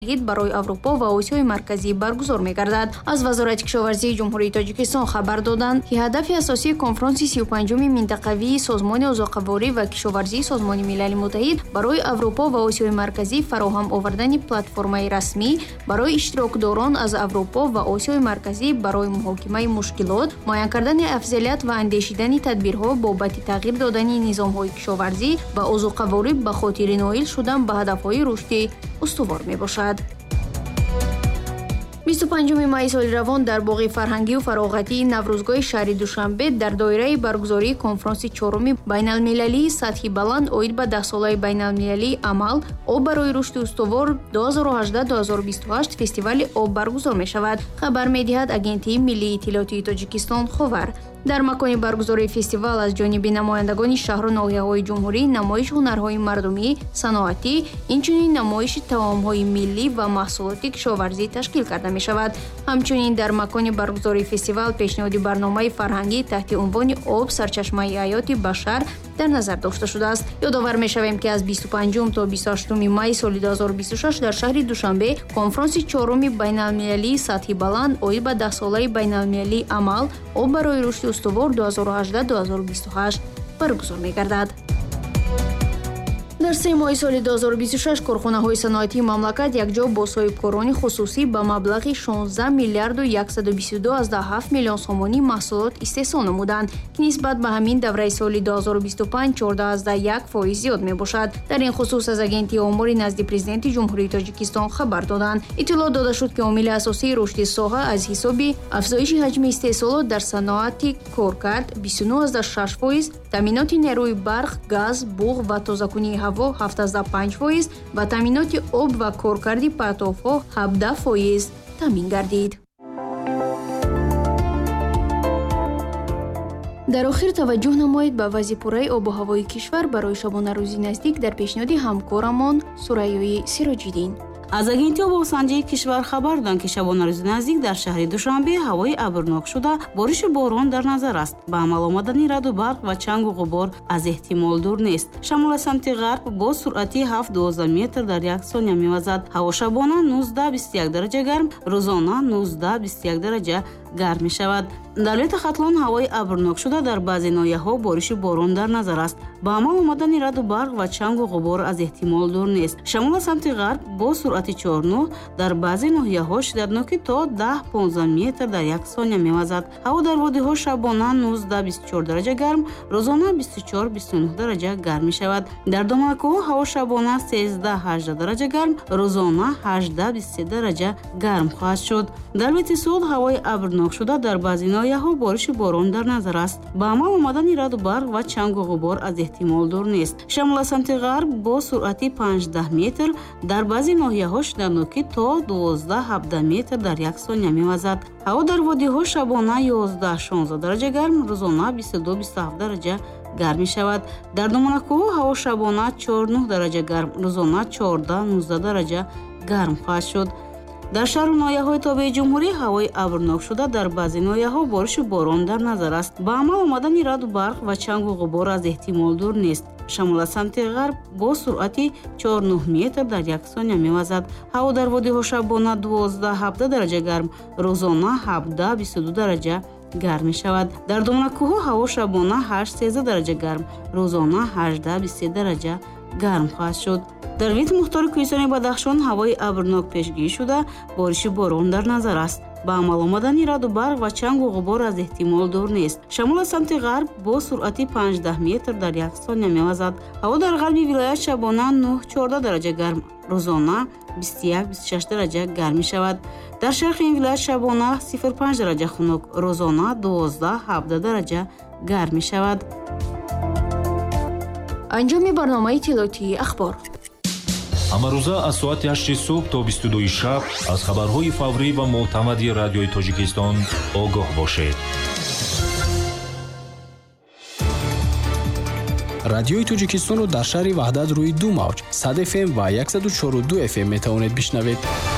барои Аврупо ва Осиёи марказӣ баргузор мегардад. Аз Вазорати кишоварзии Ҷумҳурии Тоҷикистон хабар доданд, ки ҳадафи асосии конфронси 35-уми минтақавии Созмони Озоқаворӣ ва кишоварзии Созмони Милали Муттаҳид барои Аврупо ва Осиёи марказӣ фароҳам овардани платформаи расмӣ барои иштирокдорон аз Аврупо ва Осиёи марказӣ барои муҳокимаи мушкилот, муайян кардани афзалият ва андешидани тадбирҳо бобати тағйир додани низомҳои кишоварзӣ ва озоқаворӣ ба хотири ноил шудан ба ҳадафҳои рушдӣ устувор мебошад. 25 майи соли равон дар боғи фарҳангию фароғатии Наврӯзгоҳи шаҳри Душанбе дар доираи баргузории конфронси чоруми байналмилалии сатҳи баланд оид ба 10-солаи байналмилалии амал «Об барои рушди устувор 2018-2028» фестивали об баргузор мешавад. Хабар медиҳад агентии миллии иттилоотии Тоҷикистон «Ховар». Дар макони баргузории фестивал аз ҷониби намояндагони шаҳру ноҳияҳои ҷумҳурӣ намоиш ҳунарҳои мардумӣ, саноатӣ, инчунин намоиши таомҳои миллӣ ва маҳсулоти кишоварзӣ ташкил карда мешавад. Ҳамчунин дар макони баргузории фестивал пешниҳоди барномаи фарҳангӣ таҳти унвони «Об сарчашмаи ҳаёти башар» дар назар дошта шудааст. Ёдовар мешавем, ки аз 25 то 28 майи соли 2026 дар шаҳри Душанбе конфронси чоруми байналмилалии сатҳи баланд оид ба 10-солаи байналмилалии амал «Об барои рушди устувор 2018-2028» баргузор мегардад. дар 3 моҳи соли 2026 корхонаҳои саноатии мамлакат якҷо бо соҳибкорони хусусӣ ба маблағи 16 миллиарду 122,7 миллион сомонӣ маҳсулот истеҳсол намуданд, ки нисбат ба ҳамин давраи соли 2025 14,1% зиёд мебошад. дар ин хусус аз агентии омори назди президенти Ҷумҳурии Тоҷикистон хабар доданд. иттилоъ дода шуд, ки омили асосии рушди соҳа аз ҳисоби афзоиши ҳаҷми истеҳсолот дар саноати коркард 29,6%, таъминоти нерӯи барқ, газ, буғ ва тозакунии ҳаво 7,5% ва таъминоти об ва коркарди партовҳо 17% таъмин гардид. дар охир таваҷҷӯҳ намоед ба вазъи пурраи обу ҳавои кишвар барои шабонарӯзи наздик дар пешниҳоди ҳамкорамон Сураёи Сироҷиддин. аз агентии обовсанҷии кишвар хабар доданд, ки шабонарӯзи наздик дар шаҳри Душанбе ҳавои абрнок шуда, бориши борон дар назар аст. ба амал омадани раъду барқ ва чангу ғубор аз эҳтимол дур нест. шамоли самти ғарб бо суръати 7-12 метр дар як сония мевазад. ҳаво шабона 19-21 дараҷа гарм, рӯзона 19-21 дараҷа гарм мешавад. дар вилояти Хатлон ҳавои абрнок шуда, дар баъзе ноҳияҳо бориши борон дар назар аст. ба амал омадани раъду барқ ва чангу ғубор аз эҳтимол дур нест. шамоли самти ғарб бо суръати 4-9 дар баъзе ноҳияҳо шиддатноки то 10-15 метр дар як сония мевазад. ҳаво дар водиҳо шабона 19-24 дараҷа гарм, рӯзона 24-29 дараҷа гарм мешавад. дар доманакӯҳо ҳаво шабона 13-18 дараҷа гарм, рӯзона 18-23 дараҷа гарм хоҳад шуд. дар вилояти Суд ҳавои абрнок шуда, дар баъзе ноҳияҳо бориши борон дар назар аст. ба амал омадани раъду барқ ва чангу ғубор аз эҳтимол дур нест. шамоли самти ғарб бо суръати 5-10 метр дар баъзе ноҳияҳо шиддатноки то 12-17 метр дар як сония мевазад. ҳаво дар водиҳо шабона 11-16 дараҷа гарм, рӯзона 22-27 дараҷа гарм мешавад. дар доманакӯҳо ҳаво шабона 4-9 дараҷа гарм, рӯзона 14-19 дараҷа гарм хоҳад шуд. дар шаҳру ноҳияҳои тобеи ҷумҳурӣ ҳавои абрнок шуда, дар баъзе ноҳияҳо бориши борон дар назар аст. ба амал омадани раъду барқ ва чангу ғубор аз эҳтимол дур нест. шамоли самти ғарб бо суръати 4-9 метр дар як сония мевазад. ҳаво дар водиҳо шабона 12-17 дараҷа гарм, рӯзона 17-22 дараҷа гарм мешавад. дар доманакӯҳо ҳаво шабона 8-13 дараҷа гарм, рӯзона 18-23 дараҷа гарм хоҳад шуд. дар вилояти Мухтори Кӯҳистони Бадахшон ҳавои абрнок пешгирӣ шуда, бориши борон дар назар аст. ба амал омадани раъду барқ ва чангу ғубор аз эҳтимол дур нест. шамоли самти ғарб бо суръати 5-10 метр дар як сония мевазад. ҳаво дар ғарби вилоят шабона 9-14 дараҷа гарм, рӯзона 21-26 дараҷа гарм мешавад. дар шарқи ин вилоят шабона 0-5 дараҷа хунук, рӯзона 12-17 дараҷа гарм мешавад. анҷоми барномаи иттилоотии ахбор. ҳамарӯза аз соати 8 субҳ то 22 шаб аз хабарҳои фаврӣ ва мӯътамади радиои Тоҷикистон огоҳ бошед. радиои Тоҷикистонро дар шаҳри Ваҳдат рӯи 2 мавҷ 100 FM ва 104.2 FM метавонед бишнавед.